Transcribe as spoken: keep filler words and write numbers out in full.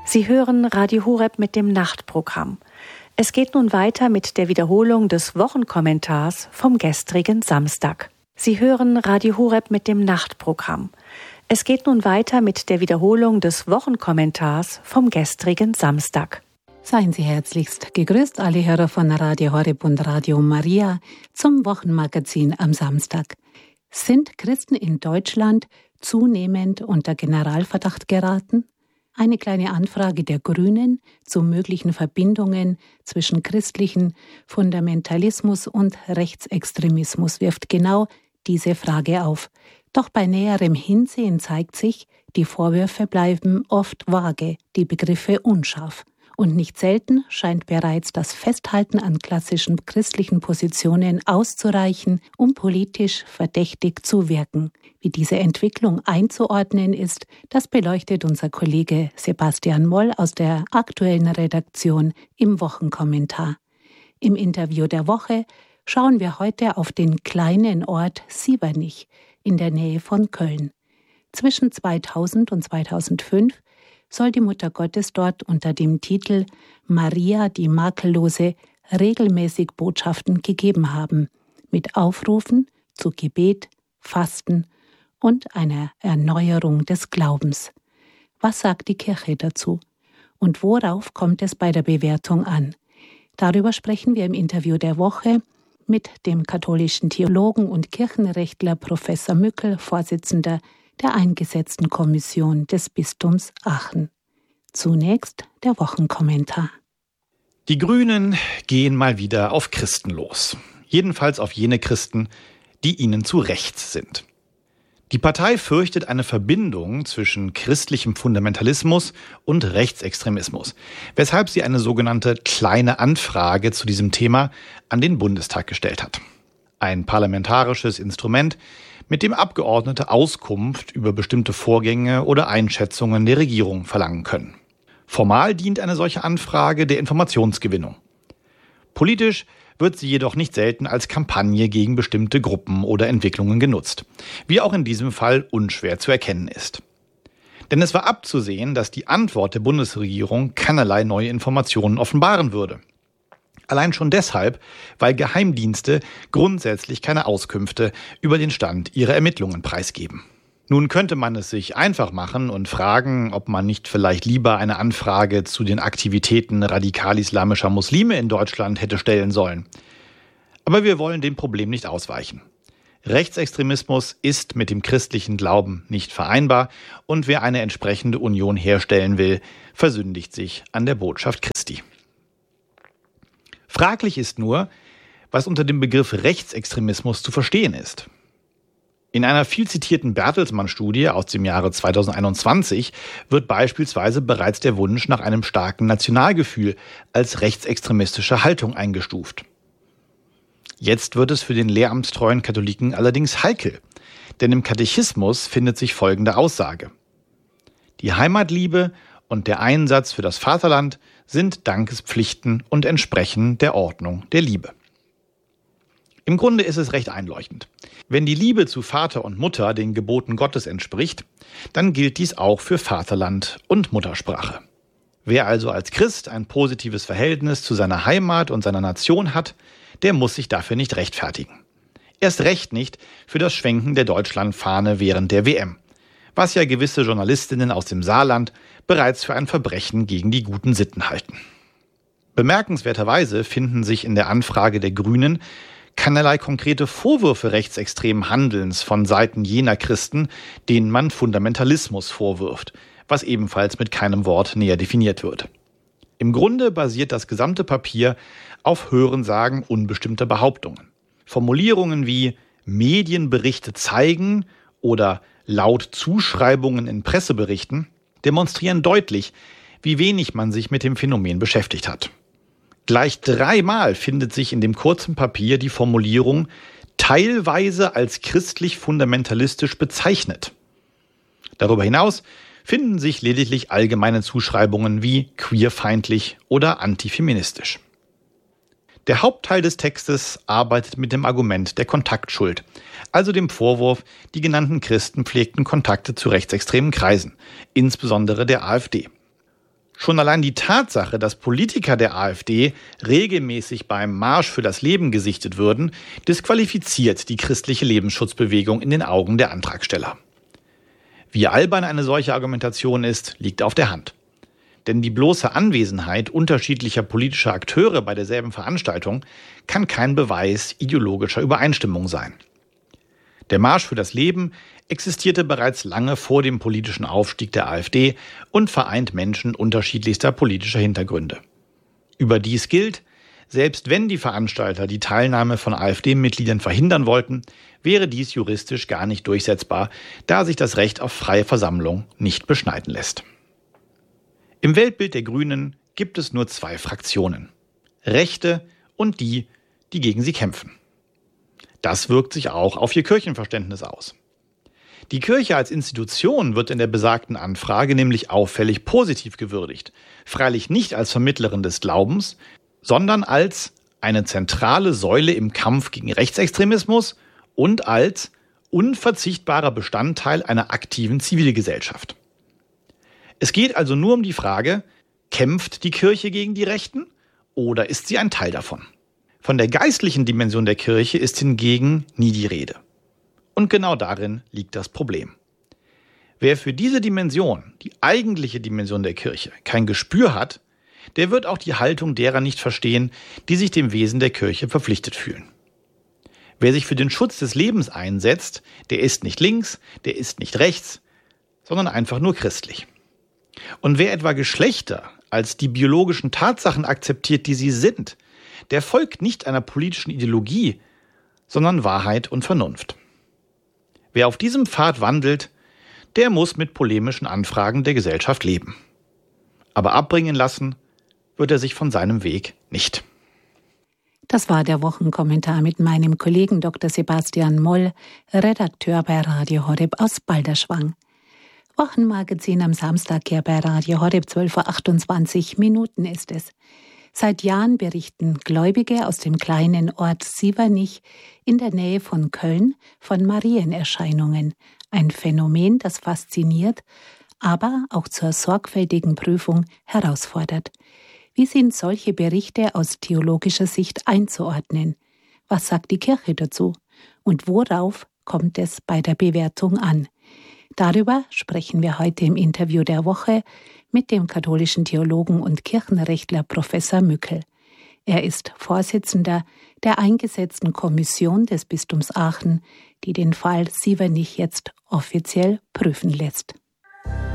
Sie hören Radio Horeb mit dem Nachtprogramm. Es geht nun weiter mit der Wiederholung des Wochenkommentars vom gestrigen Samstag. Sie hören Radio Horeb mit dem Nachtprogramm. Es geht nun weiter mit der Wiederholung des Wochenkommentars vom gestrigen Samstag. Seien Sie herzlichst gegrüßt, alle Hörer von Radio Horeb und Radio Maria, zum Wochenmagazin am Samstag. Sind Christen in Deutschland zunehmend unter Generalverdacht geraten? Eine kleine Anfrage der Grünen zu möglichen Verbindungen zwischen christlichen Fundamentalismus und Rechtsextremismus wirft genau diese Frage auf. Doch bei näherem Hinsehen zeigt sich, die Vorwürfe bleiben oft vage, die Begriffe unscharf. Und nicht selten scheint bereits das Festhalten an klassischen christlichen Positionen auszureichen, um politisch verdächtig zu wirken. Wie diese Entwicklung einzuordnen ist, das beleuchtet unser Kollege Sebastian Moll aus der aktuellen Redaktion im Wochenkommentar. Im Interview der Woche schauen wir heute auf den kleinen Ort Sievernich in der Nähe von Köln. Zwischen zweitausend und zweitausendfünf soll die Mutter Gottes dort unter dem Titel Maria die Makellose regelmäßig Botschaften gegeben haben, mit Aufrufen zu Gebet, Fasten und einer Erneuerung des Glaubens. Was sagt die Kirche dazu? Und worauf kommt es bei der Bewertung an? Darüber sprechen wir im Interview der Woche mit dem katholischen Theologen und Kirchenrechtler Professor Mückel, Vorsitzender der eingesetzten Kommission des Bistums Aachen. Zunächst der Wochenkommentar. Die Grünen gehen mal wieder auf Christen los. Jedenfalls auf jene Christen, die ihnen zu rechts sind. Die Partei fürchtet eine Verbindung zwischen christlichem Fundamentalismus und Rechtsextremismus, weshalb sie eine sogenannte kleine Anfrage zu diesem Thema an den Bundestag gestellt hat. Ein parlamentarisches Instrument, mit dem Abgeordnete Auskunft über bestimmte Vorgänge oder Einschätzungen der Regierung verlangen können. Formal dient eine solche Anfrage der Informationsgewinnung. Politisch wird sie jedoch nicht selten als Kampagne gegen bestimmte Gruppen oder Entwicklungen genutzt, wie auch in diesem Fall unschwer zu erkennen ist. Denn es war abzusehen, dass die Antwort der Bundesregierung keinerlei neue Informationen offenbaren würde. Allein schon deshalb, weil Geheimdienste grundsätzlich keine Auskünfte über den Stand ihrer Ermittlungen preisgeben. Nun könnte man es sich einfach machen und fragen, ob man nicht vielleicht lieber eine Anfrage zu den Aktivitäten radikal-islamischer Muslime in Deutschland hätte stellen sollen. Aber wir wollen dem Problem nicht ausweichen. Rechtsextremismus ist mit dem christlichen Glauben nicht vereinbar und wer eine entsprechende Union herstellen will, versündigt sich an der Botschaft Christi. Fraglich ist nur, was unter dem Begriff Rechtsextremismus zu verstehen ist. In einer viel zitierten Bertelsmann-Studie aus dem Jahre zweitausendeinundzwanzig wird beispielsweise bereits der Wunsch nach einem starken Nationalgefühl als rechtsextremistische Haltung eingestuft. Jetzt wird es für den lehramtstreuen Katholiken allerdings heikel, denn im Katechismus findet sich folgende Aussage: Die Heimatliebe und der Einsatz für das Vaterland sind Dankespflichten und entsprechen der Ordnung der Liebe. Im Grunde ist es recht einleuchtend. Wenn die Liebe zu Vater und Mutter den Geboten Gottes entspricht, dann gilt dies auch für Vaterland und Muttersprache. Wer also als Christ ein positives Verhältnis zu seiner Heimat und seiner Nation hat, der muss sich dafür nicht rechtfertigen. Erst recht nicht für das Schwenken der Deutschlandfahne während der W M, was ja gewisse Journalistinnen aus dem Saarland bereits für ein Verbrechen gegen die guten Sitten halten. Bemerkenswerterweise finden sich in der Anfrage der Grünen keinerlei konkrete Vorwürfe rechtsextremen Handelns von Seiten jener Christen, denen man Fundamentalismus vorwirft, was ebenfalls mit keinem Wort näher definiert wird. Im Grunde basiert das gesamte Papier auf Hörensagen unbestimmter Behauptungen. Formulierungen wie Medienberichte zeigen oder laut Zuschreibungen in Presseberichten demonstrieren deutlich, wie wenig man sich mit dem Phänomen beschäftigt hat. Gleich dreimal findet sich in dem kurzen Papier die Formulierung teilweise als christlich-fundamentalistisch bezeichnet. Darüber hinaus finden sich lediglich allgemeine Zuschreibungen wie queerfeindlich oder antifeministisch. Der Hauptteil des Textes arbeitet mit dem Argument der Kontaktschuld, also dem Vorwurf, die genannten Christen pflegten Kontakte zu rechtsextremen Kreisen, insbesondere der AfD. Schon allein die Tatsache, dass Politiker der AfD regelmäßig beim Marsch für das Leben gesichtet würden, disqualifiziert die christliche Lebensschutzbewegung in den Augen der Antragsteller. Wie albern eine solche Argumentation ist, liegt auf der Hand. Denn die bloße Anwesenheit unterschiedlicher politischer Akteure bei derselben Veranstaltung kann kein Beweis ideologischer Übereinstimmung sein. Der Marsch für das Leben existierte bereits lange vor dem politischen Aufstieg der AfD und vereint Menschen unterschiedlichster politischer Hintergründe. Überdies gilt, selbst wenn die Veranstalter die Teilnahme von AfD-Mitgliedern verhindern wollten, wäre dies juristisch gar nicht durchsetzbar, da sich das Recht auf freie Versammlung nicht beschneiden lässt. Im Weltbild der Grünen gibt es nur zwei Fraktionen: Rechte und die, die gegen sie kämpfen. Das wirkt sich auch auf ihr Kirchenverständnis aus. Die Kirche als Institution wird in der besagten Anfrage nämlich auffällig positiv gewürdigt, freilich nicht als Vermittlerin des Glaubens, sondern als eine zentrale Säule im Kampf gegen Rechtsextremismus und als unverzichtbarer Bestandteil einer aktiven Zivilgesellschaft. Es geht also nur um die Frage, kämpft die Kirche gegen die Rechten oder ist sie ein Teil davon? Von der geistlichen Dimension der Kirche ist hingegen nie die Rede. Und genau darin liegt das Problem. Wer für diese Dimension, die eigentliche Dimension der Kirche, kein Gespür hat, der wird auch die Haltung derer nicht verstehen, die sich dem Wesen der Kirche verpflichtet fühlen. Wer sich für den Schutz des Lebens einsetzt, der ist nicht links, der ist nicht rechts, sondern einfach nur christlich. Und wer etwa Geschlechter als die biologischen Tatsachen akzeptiert, die sie sind, der folgt nicht einer politischen Ideologie, sondern Wahrheit und Vernunft. Wer auf diesem Pfad wandelt, der muss mit polemischen Anfragen der Gesellschaft leben. Aber abbringen lassen wird er sich von seinem Weg nicht. Das war der Wochenkommentar mit meinem Kollegen Doktor Sebastian Moll, Redakteur bei Radio Horeb aus Balderschwang. Wochenmagazin am Samstag hier bei Radio Horeb, zwölf Uhr achtundzwanzig Minuten ist es. Seit Jahren berichten Gläubige aus dem kleinen Ort Sievernich in der Nähe von Köln von Marienerscheinungen. Ein Phänomen, das fasziniert, aber auch zur sorgfältigen Prüfung herausfordert. Wie sind solche Berichte aus theologischer Sicht einzuordnen? Was sagt die Kirche dazu? Und worauf kommt es bei der Bewertung an? Darüber sprechen wir heute im Interview der Woche mit dem katholischen Theologen und Kirchenrechtler Professor Mückel. Er ist Vorsitzender der eingesetzten Kommission des Bistums Aachen, die den Fall Sievernich jetzt offiziell prüfen lässt.